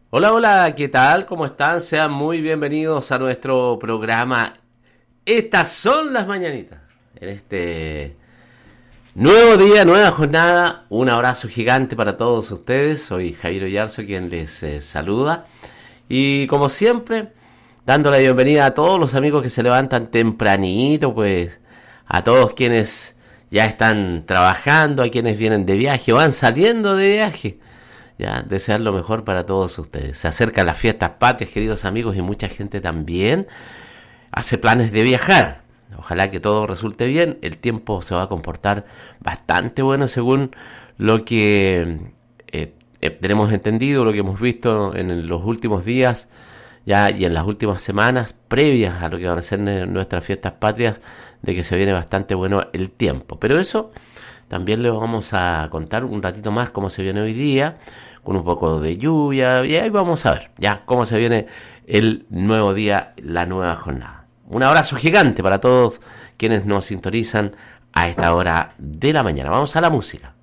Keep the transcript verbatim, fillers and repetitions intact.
Hola, hola, ¿qué tal? ¿Cómo están? Sean muy bienvenidos a nuestro programa. Estas son las mañanitas. En este nuevo día, nueva jornada, un abrazo gigante para todos ustedes. Soy Javier Oyarzo quien les eh, saluda. Y como siempre, dando la bienvenida a todos los amigos que se levantan tempranito, pues a todos quienes ya están trabajando, a quienes vienen de viaje o van saliendo de viaje. Ya, desear lo mejor para todos ustedes. Se acercan las fiestas patrias, queridos amigos, y mucha gente también hace planes de viajar. Ojalá que todo resulte bien. El tiempo se va a comportar bastante bueno según lo que eh, eh, tenemos entendido, lo que hemos visto en los últimos días ya y en las últimas semanas previas a lo que van a ser nuestras fiestas patrias, de que se viene bastante bueno el tiempo. Pero eso también les vamos a contar un ratito más cómo se viene hoy día, con un poco de lluvia, y ahí vamos a ver ya cómo se viene el nuevo día, la nueva jornada. Un abrazo gigante para todos quienes nos sintonizan a esta hora de la mañana. Vamos a la música.